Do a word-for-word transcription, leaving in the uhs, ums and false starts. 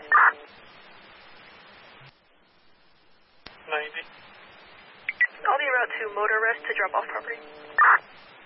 ninety. I'll be route to motor rest to drop off property.